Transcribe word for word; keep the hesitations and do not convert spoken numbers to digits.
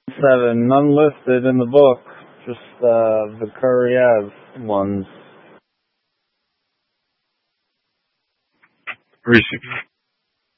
Seven, none listed in the book, just uh, the Kuriev ones. Rishi.